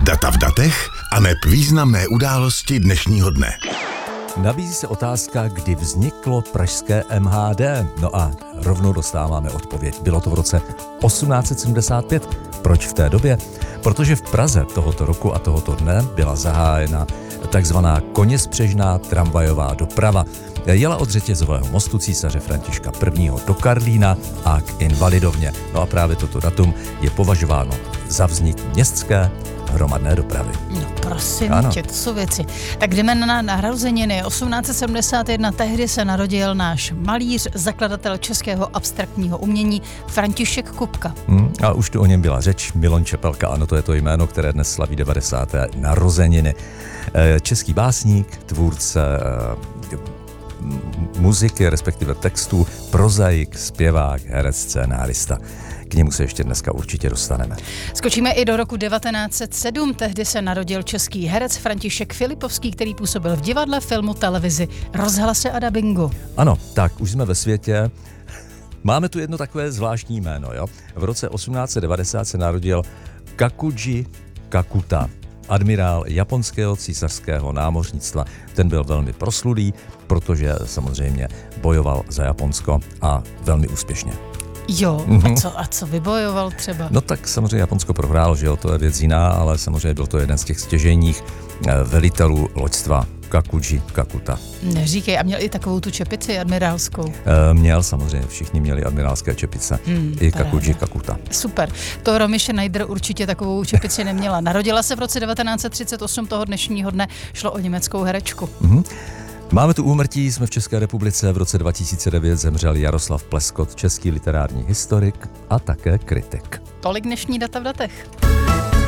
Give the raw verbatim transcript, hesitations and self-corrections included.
Data v datech aneb významné události dnešního dne. Nabízí se otázka, kdy vzniklo pražské M H D. No a rovnou dostáváme odpověď. Bylo to v roce osmnáct set sedmdesát pět. Proč v té době? Protože v Praze tohoto roku a tohoto dne byla zahájena takzvaná koněspřežná tramvajová doprava. Jela od Řetězového mostu císaře Františka prvního. do Karlína a k Invalidovně. No a právě toto datum je považováno za vznik městské hromadné dopravy. No prosím tě, to jsou věci. Tak jdeme na narozeniny. osmnáct set sedmdesát jedna, tehdy se narodil náš malíř, zakladatel českého abstraktního umění František Kupka. Hmm, a už tu o něm byla řeč. Milon Čepelka, ano, to je to jméno, které dnes slaví devadesáté narozeniny. Český básník, tvůrce muziky, respektive textů, prozaik, zpěvák, herec, scénárista. K němu se ještě dneska určitě dostaneme. Skočíme i do roku devatenáct set sedm, tehdy se narodil český herec František Filipovský, který působil v divadle, filmu, televizi, rozhlase a dabingu. Ano, tak už jsme ve světě. Máme tu jedno takové zvláštní jméno, jo? V roce osmnáct set devadesát se narodil Kakuji Kakuta, admirál japonského císařského námořnictva. Ten byl velmi proslulý, protože samozřejmě bojoval za Japonsko a velmi úspěšně. Jo, a co, a co vybojoval třeba? No tak samozřejmě Japonsko prohrálo, že jo, to je věc jiná, ale samozřejmě byl to jeden z těch stěžejních velitelů loďstva Kakuji Kakuta. Neříkej, a měl i takovou tu čepici admirálskou? E, měl samozřejmě, všichni měli admirálské čepice, hmm, i Kakuji Kakuta. Super, to Romy Schneider určitě takovou čepici neměla. Narodila se v roce devatenáct set třicet osm, toho dnešního dne šlo o německou herečku. Mm-hmm. Máme tu úmrtí, jsme v České republice, v roce dva tisíce devět zemřel Jaroslav Pleskot, český literární historik a také kritik. Tolik dnešní data v datech.